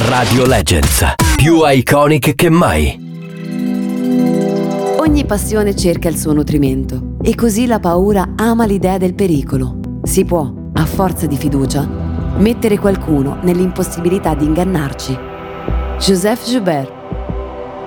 Radio Legends, più iconic che mai. Ogni passione cerca il suo nutrimento e così la paura ama l'idea del pericolo. Si può, a forza di fiducia, mettere qualcuno nell'impossibilità di ingannarci. Joseph Joubert.